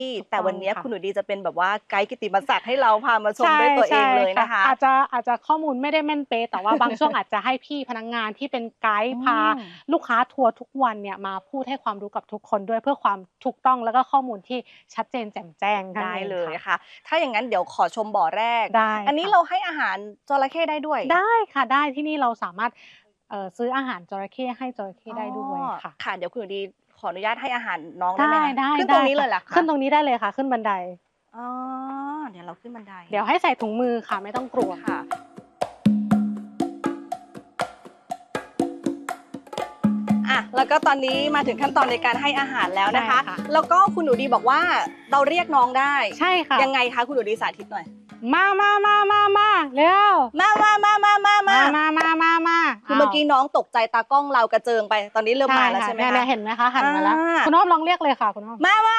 แต่วันนี้คุณหนูดีจะเป็นแบบว่าไกด์กิตติมศักดิ์ให้เราพามาชมใช่ด้วยตัวเองใช่เลยนะคะอาจจะข้อมูลไม่ได้แม่นเป๊ะแต่ว่าบางช่วงอาจจะให้พี่พนักงานที่เป็นไกด์พาลูกค้าทัวร์ทุกวันเนี่ยมาพูดให้ความรู้กับทุกคนด้วยเพื่อความถูกต้องแล้วก็ข้อมูลที่ชัดเจนแจ่มแจ้งได้เลยค่ะถ้าอย่างนั้นเดี๋ยวขอชมบ่อแรกได้อันนี้เราให้อาหารจระเข้ได้ด้วยได้ค่ะได้ที่นี่เราสามารถซื้ออาหารจระเข้ให้จระเข้ได้ด้วยค่ะค่ะเดี๋ยวคุณหนูดีขออนุญาตให้อาหารน้องได้ไหมได้ขึ้นตรงนี้เลยเหรอคะขึ้นตรงนี้ได้เลยค่ะขึ้นบันไดอ๋อเดี๋ยวเราขึ้นบันไดเดี๋ยวให้ใส่ถุงมือค่ะไม่ต้องกลัวค่ะแล้วก็ตอนนี้มาถึงขั้นตอนในการให้อาหารแล้วนะคะแล้วก็คุณหนูดีบอกว่าเราเรียกน้องได้ใช่ค่ะยังไงคะคุณหนูดีสาธิตหน่อยมาเร็วมาคือเมื่อกี้น้องตกใจตากล้องเรากระเจิงไปตอนนี้เริ่มมาแล้วใช่ไหมคะเห็นไหมคะหันมาแล้วคุณอ้อมลองเรียกเลยค่ะคุณอ้อม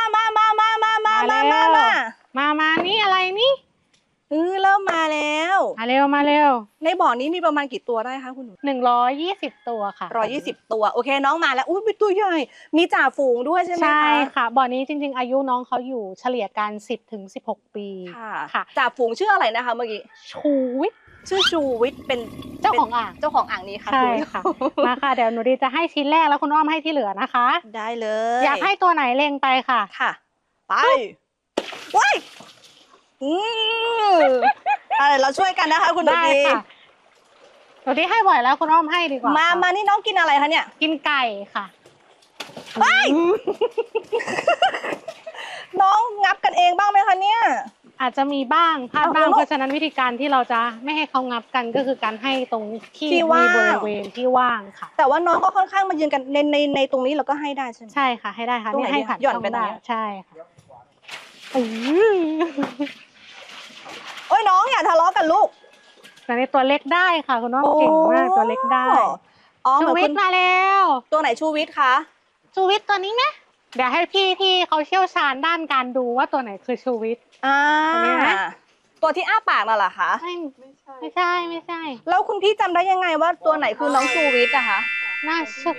มานี่อะไรนี่เริ่มมาแล้วมาเร็วในบ่อนี้มีประมาณกี่ตัวได้คะคุณหนู 120ตัวค่ะ 120ตัวโอเคน้องมาแล้วอุ้ยเป็นตัวใหญ่มีจ่าฝูงด้วยใช่ไหมคะใช่ค่ะบ่อนี้จริงๆอายุน้องเขาอยู่เฉลี่ยกัน10 ถึง 16 ปีค่ะจ่าฝูงชื่ออะไรนะคะเมื่อกี้ชูวิทย์ชื่อชูวิทย์เป็นเจ้าของอ่างนี้ค่ะใช่ค่ะมาค่ะเดี๋ยวหนูดีจะให้ชิ้นแรกแล้วคุณอ้อมให้ที่เหลือนะคะได้เลยอยากให้ตัวไหนเล็งไปค่ะไปว้ายเราช่วยกันนะคะคุณหนูดีหนูดีให้บ่อยแล้วคุณอ้อมให้ดีกว่ามานี่น้องกินอะไรคะเนี่ยกินไก่ค่ะน้องงับกันเองบ้างไหมคะเนี่ยอาจจะมีบ้างพลาดบ้างเพราะฉะนั้นวิธีการที่เราจะไม่ให้เขางับกันก็คือการให้ตรงที่มีบริเวณที่ว่างค่ะแต่ว่าน้องก็ค่อนข้างมายืนกันในตรงนี้เราก็ให้ได้ใช่ไหมใช่ค่ะให้ได้ค่ะนี่ให้ผ่านหย่อนไปได้ใช่ค่ะโอ้ยน้องอย่าทะเลาะกันลูกแต่ในตัวเล็กได้ค่ะคุณน้องเก่งมากตัวเล็กได้ชูวิทย์มาแล้วตัวไหนชูวิทย์คะชูวิทย์ตัวนี้ไหมเดี๋ยวให้พี่ที่เขาเชี่ยวชาญด้านการดูว่าตัวไหนคือชูวิทย์ตัวที่อ้าปากน่ะเหรอคะไม่ใช่แล้วคุณพี่จำได้ยังไงว่าตัวไหนคือน้องชูวิทย์อะคะน่า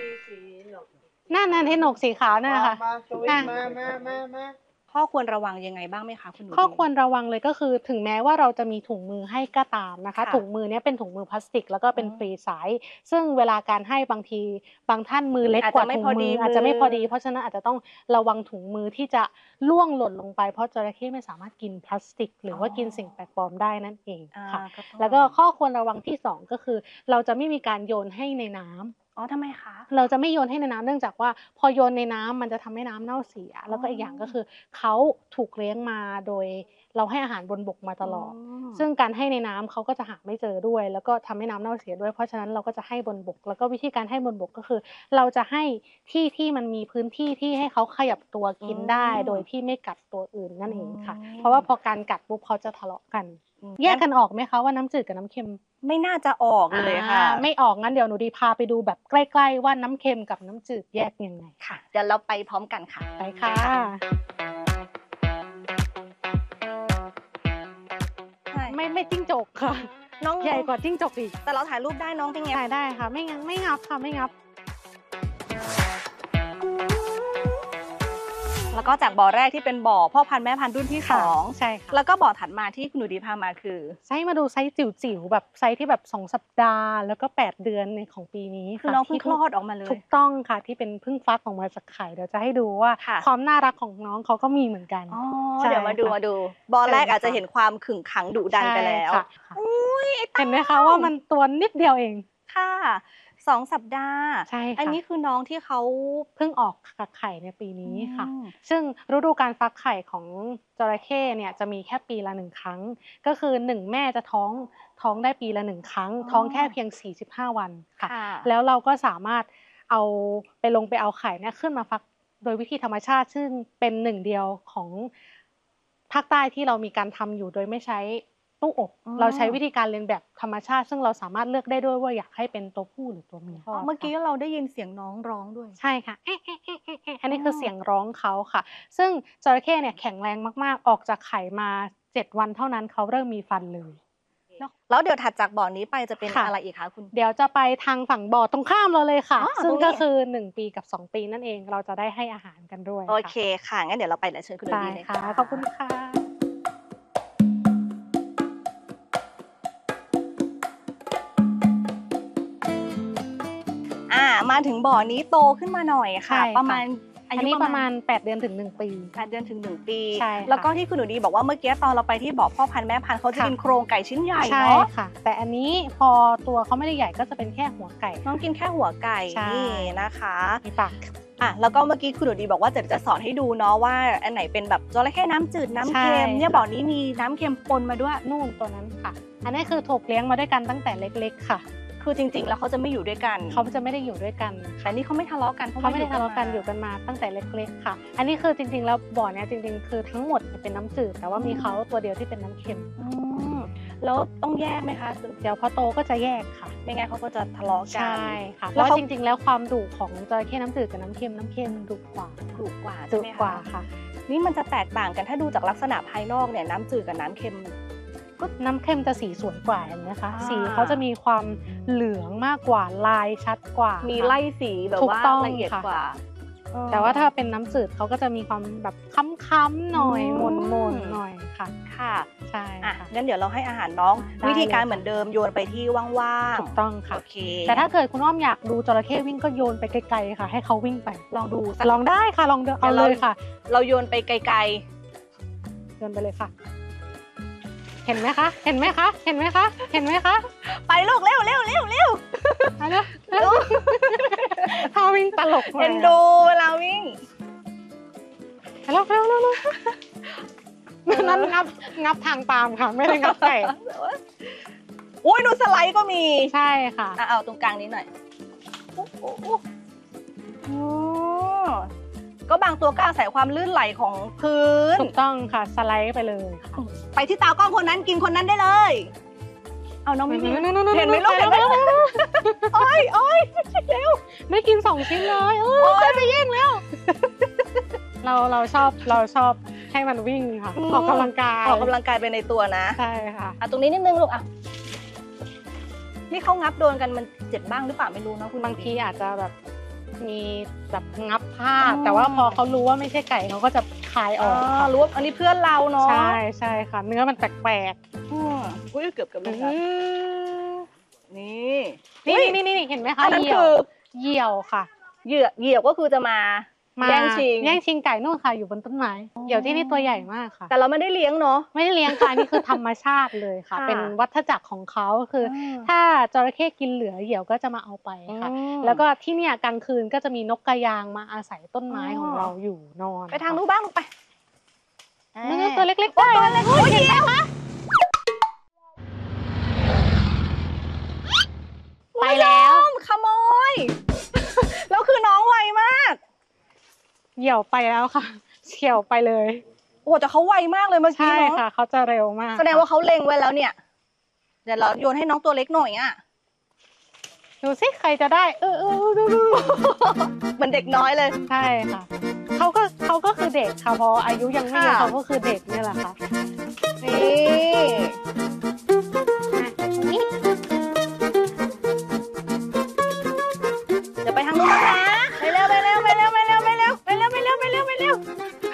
ที่หนกสีขาวน่ะค่ะมาข้อควรระวังยังไงบ้างไหมคะคุณหนูข้อควรระวังเลยก็คือถึงแม้ว่าเราจะมีถุงมือให้ก็ตามนะคะถุงมือนี้เป็นถุงมือพลาสติกแล้วก็เป็นฟรีไซส์ซึ่งเวลาการให้บางทีบางท่านมือเล็กกว่าถุงมืออาจจะไม่พอดีเพราะฉะนั้นอาจจะต้องระวังถุงมือที่จะล่วงหล่นลงไปเพราะจระเข้ไม่สามารถกินพลาสติกหรือว่ากินสิ่งแปลกปลอมได้นั่นเองค่ะแล้วก็ข้อควรระวังที่2ก็คือเราจะไม่มีการโยนให้ในน้ำทำไมคะเราจะไม่โยนให้ในน้ำเนื่องจากว่าพอโยนในน้ำมันจะทำให้น้ำเน่าเสียแล้วก็อีกอย่างก็คือเขาถูกเลี้ยงมาโดยเราให้อาหารบนบกมาตลอดซึ่งการให้ในน้ำเขาก็จะหาไม่เจอด้วยแล้วก็ทำให้น้ำเน่าเสียด้วยเพราะฉะนั้นเราก็จะให้บนบกแล้วก็วิธีการให้บนบกก็คือเราจะให้ที่มันมีพื้นที่ที่ให้เขาขยับตัวกินได้โดยที่ไม่กัดตัวอื่นนั่นเองค่ะเพราะว่าพอการกัดปุ๊บเขาจะทะเลาะกันแยกกันออกไหมคะว่าน้ำจืดกับน้ำเค็มไม่น่าจะออกเลยค่ะไม่ออกงั้นเดี๋ยวหนูดีพาไปดูแบบใกล้ๆว่าน้ำเค็มกับน้ำจืดแยกยังไงค่ะเดี๋ยวเราไปพร้อมกันค่ะไปค่ะไม่จิ้งจกค่ะน้องใหญ่กว่าจิ้งจกอีกแต่เราถ่ายรูปได้น้องเป็นไงถ่ายได้ค่ะไม่งับค่ะไม่งับแล้วก็จากบ่อแรกที่เป็นบ่อพ่อพันธุ์แม่พันธุ์รุ่นที่2 ใช่ค่ะแล้วก็บ่อถัดมาที่คุณหนูดีพามาคือไซส์มาดูไซส์จิ๋วๆแบบไซส์ที่แบบ2 สัปดาห์แล้วก็8 เดือนในของปีนี้คือน้องเพิ่งคลอดออกมาเลยถูกต้องค่ะที่เป็นเพิ่งฟักออกมาจากไข่เดี๋ยวจะให้ดูว่าความน่ารักของน้องเขาก็มีเหมือนกันเดี๋ยวมาดูบ่อแรกอาจจะเห็นความขึงขังดุดันไปแล้วเห็นไหมคะว่ามันตัวนิดเดียวเองค่ะ2 สัปดาห์อันนี้คือน้องที่เขาเพิ่งออกจากไข่ในปีนี้ค่ะซึ่งฤดูการฟักไข่ของจระเข้เนี่ยจะมีแค่ปีละ1 ครั้งก็คือ1 แม่จะท้องได้ปีละ1 ครั้งท้องแค่เพียง45 วันค่ะแล้วเราก็สามารถเอาไปเอาไข่เนี่ยขึ้นมาฟักโดยวิธีธรรมชาติซึ่งเป็น1 เดียวของภาคใต้ที่เรามีการทำอยู่โดยไม่ใช้ตู้อบเราใช้วิธีการเรียนแบบธรรมชาติซึ่งเราสามารถเลือกได้ด้วยว่าอยากให้เป็นตัวผู้หรือตัวเมียเมื่อกี้เราได้ยินเสียงน้องร้องด้วยใช่ค่ะอันนี้คือเสียงร้องเขาค่ะซึ่งจระเข้เนี่ยแข็งแรงมากๆออกจากไข่มา7 วันเท่านั้นเขาเริ่มมีฟันเลยแล้วเดี๋ยวถัดจากบ่อนี้ไปจะเป็นค่ะอะไรอีกคะคุณเดี๋ยวจะไปทางฝั่งบ่อตรงข้ามเราเลยค่ะอ๋อซึ่ตงรงนี้ก็คือ1 ปีกับ 2 ปีนั่นเองเราจะได้ให้อาหารกันด้วยโอเคค่ะงั้นเดี๋ยวเราไปเลยเชิญคุณหนูได้ดีเลยค่ะค่ะขอบคุณค่ะมาถึงบ่อนี้โตขึ้นมาหน่อยค่ะใช่ค่ะประมาณอาอันยุนี้ปประ ระมามาณณ8 เดือนถึง 1 ปี 8 เดือนถึง 1 ปีใช่ค่ะแล้วก็ที่คุณหนูดีบอกว่าเมื่อกี้ตอนเราไปที่บ่อพ่อพันธุ์แม่พันธุ์เขาจะค่ะเป็นโครงไก่ชิ้นใหญ่ใช่เนาะค่ะ แต่อันนี้พอตัวเขาไม่ได้ใหญ่ก็จะเป็นแค่หัวไก่น้องกินแค่หัวไก่ใช่นี่นะคะมีปากแล้วก็เมื่อกี้คุณหนูดีบอกว่าจะสอนให้ดูเนาะว่าอันไหนเป็นแบบจระเข้น้ำจืดน้ำเค็มเนี่ยบ่อนี้มีน้ำเค็มปนมาด้วยนู่นตัวนั้นค่ะ อันนี้คือถูกเลี้ยงมาด้วยกันตั้งแต่เล็กๆค่ะคือจริงๆแล้วเขาจะไม่อยู่ด้วยกันเขาจะไม่ได้อยู่ด้วยกันแต่นี่เขาไม่ทะเลาะกันเขาไม่ได้ทะเลาะกันอยู่กันมาตั้งแต่เล็กๆค่ะ อันนี้คือจริงๆแล้วบ่อเนี้ยจริงๆ คือทั้งหมดเป็นน้ำจืดแต่ว่ามีเขาตัวเดียวที่เป็นน้ำเค็มอืมแล้วต้องแยกไหมคะเดี๋ยวพอโตก็จะแยกค่ะไม่งั้นเขาก็จะทะเลาะกันใช่ค่ะเพแล้วราะเขาจริงๆ แล้วความดุของจระเข้น้ำจืดกับน้ำเค็มดุกว่าดุกว่าดุใช่ไหมกว่าคะค่ะนี่มันจะแตกต่างกันถ้าดูจากลักษณะภายนอกเนี่ยน้ำจืดกับน้ำเค็มก็น้ำเค็มจะสีสวยกว่าเห็นไหมคะอ่าสีเขาจะมีความเหลืองมากกว่าลายชัดกว่ามีค่ะไล่สีแบบถูกว่าต้องละเอียดค่ะกว่าแต่ว่าถ้าเป็นน้ำจืดเขาก็จะมีความแบบค้ำๆหน่อยอืมมนๆหน่อยค่ะค่ะใช่อ่ะค่ะงั้นเดี๋ยวเราให้อาหารน้องได้วิธีการเลยค่ะเหมือนเดิมโยนไปที่ว่างๆถูกต้องค่ะโอเคแต่ถ้าเกิดคุณอ้อมอยากดูจระเข้วิ่งก็โยนไปไกลๆค่ะ ให้เขาวิ่งไปลองดูสักลองได้ค่ะลองเดินเอาเดี๋ยวเลเรายค่ะเราโยนไปไกลโยนไปเลยค่ะ เห็นไหมคะ เห็นไหมคะ เห็นไหมคะ เห็นไหมคะๆ ไปลูกเร็วเร็วเร็วเร็วเอาเร็วถ้าวิ่งตลกเลยเอ็นดูเวลาวิ่งเร็วเร็วเร็วเร็วนั้นงับทางตามค่ะ ไม่ได้งับไก่อุ้ยดูสไลด์ก็มีใช่ค่ะเอาตรงกลางนี้หน่อยโอ้โหอ๋อก็บางตัวก็อาศัยความลื่นไหลของพื้นถูกต้องค่ะ สไลด์ไปเลยค่ะไปที่ตากล้องคนนั้นกินคนนั้นได้เลย เอาน้องมิมิๆๆๆเห็นไหมลูกเห็นไหมโอ้ยโอ้ยเร็วไม่กิน2 ชิ้นเลยโอ้ยไปแย่งแล้วเราชอบให้มันวิ่งค่ะอืมออกกำลังกายออกกำลังกายไปในตัวนะใช่ค่ะตรงนี้นิดนึงลูกนี่เขางับโดนกันมันเจ็บบ้างหรือเปล่าไม่รู้นะคุณบางทีอาจจะแบบมีแบบงับผ้าอ๋อแต่ว่าพอเขารู้ว่าไม่ใช่ไก่เขาก็จะคายออกค่ะรู้ว่าอันนี้เพื่อนเราเนาะใช่ใช่ค่ะ เนื้อมันแปลกอุ้ยเกือบๆเลยนะนี่นี่เห็นไหมคะอันนั้นเหยี่ยคืวอเหยี่ยวค่ะเหยี่ยวก็คือจะมาแย่งชิงแย่งชิงไก่นู่นค่ะอยู่บนต้นไม้เหยี่ยวที่นี่ตัวใหญ่มากค่ะแต่เราไม่ได้เลี้ยงเนาะไม่ได้เลี้ยงค่ะนี่คือธรรมชาติเลยค่ะค่ะเป็นวัฏจักรของเขาคืออถ้าจระเข้กินเหลือเหยี่ยวก็จะมาเอาไปค่ะ แล้วก็ที่เนี่ยกลางคืนก็จะมีนกกระยางมาอาศัยต้นไม้ของเราอยู่นอนไปทางนู้นบ้างลูกไปนี่ตัวเล็กๆได้ตัวเล็กๆเห็นไหมคะไปแล้วขโมย แล้วคือน้องไวมากเหยี่ยวไปแล้วค่ะเฉี่ยวไปเลยโอ้แต่เขาไวมากเลยเมื่อกี้ใช่เนาะค่ะเขาจะเร็วมากแสดงว่าเขาเล็งไว้แล้วเนี่ย เดี๋ยวเราโยนให้น้องตัวเล็กหน่อยอ่ะดูสิใครจะได้ดูเหมือนเด็กน้อยเลยใช่ค่ะเขาก็คือเด็กค่ะพออายุยังไม่เยอะค่ะเขาก็คือเด็กเนี่ยแหละค่ะนี่เดี๋ยวไปทางนู้นบ้างนะไปเร็วไปเร็วไปเร็วไปเร็วไปเร็วไปเร็วไปเร็วไปเร็วไปเร็ว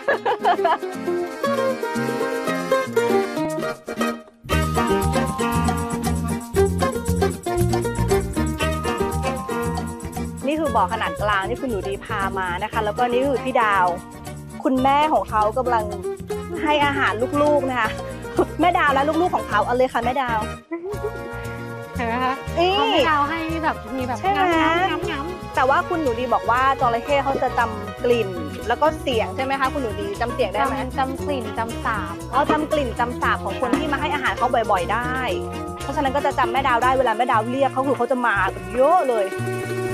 นี่คือบ่อขนาดกลางที่คุณหนูดีพามานะคะ แล้วก็นี่คือพี่ดาว คุณแม่ของเขากำลังให้อาหารลูกๆนะคะ แม่ดาวและลูกๆของเขาเอาเลยค่ะแม่ดาวเห็นไหมคะนี่เขาไม่ดาวให้แบบมีแบบใช่ไหมย้ำแต่ว่าคุณหนูดีบอกว่าจระเข้เขาจะจำกลิ่น แล้วก็เสียงใช่ไหมคะคุณหนูดีจำเสียงได้ไหมจำกลิ่นจำสาบเขาจำกลิ่นจำสาบของคนที่มาให้อาหารเขาบ่อยๆได้ เพราะฉะนั้นก็จะจำแม่ดาวได้เวลาแม่ดาวเรียกเขาคือเขาจะมาแบบเยอะเลย